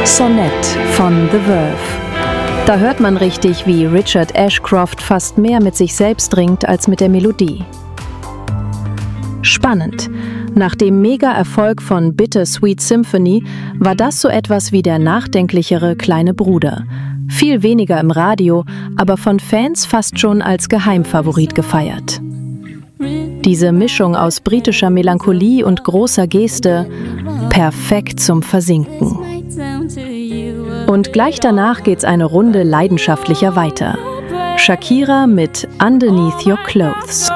Sonett von The Verve. Da hört man richtig, wie Richard Ashcroft fast mehr mit sich selbst ringt als mit der Melodie. Spannend. Nach dem Mega-Erfolg von Bittersweet Symphony war das so etwas wie der nachdenklichere kleine Bruder. Viel weniger im Radio, aber von Fans fast schon als Geheimfavorit gefeiert. Diese Mischung aus britischer Melancholie und großer Geste, perfekt zum Versinken. Und gleich danach geht's eine Runde leidenschaftlicher weiter. Shakira mit Underneath Your Clothes.